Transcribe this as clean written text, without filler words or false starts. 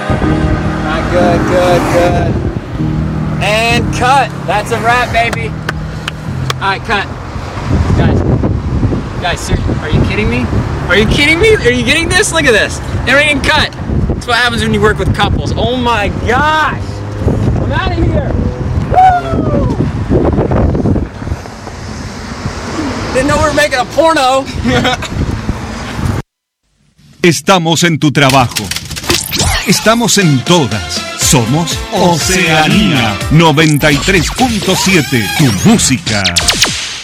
Good, good, good. And cut. That's a wrap, baby. All right, cut. Guys, seriously, are you kidding me? Are you kidding me? Are you getting this? Look at this. They're getting cut. That's what happens when you work with couples. Oh my gosh. I'm out of here. Woo! Didn't know we were making a porno. Estamos en tu trabajo. Estamos en todas. Somos Oceanía 93.7, tu música.